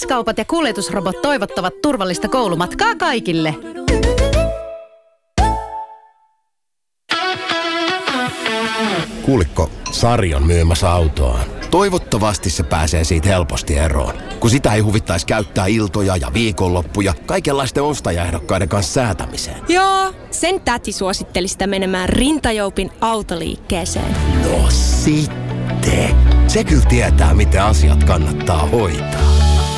S-kaupat ja kuljetusrobot toivottavat turvallista koulumatkaa kaikille. Kuulikko, Sari on myymässä autoaan. Toivottavasti se pääsee siitä helposti eroon, kun sitä ei huvittaisi käyttää iltoja ja viikonloppuja kaikenlaisten ostajaehdokkaiden kanssa säätämiseen. Joo, sen täti suositteli sitä menemään Rintajoupin autoliikkeeseen. No sitten. Se kyllä tietää, miten asiat kannattaa hoitaa.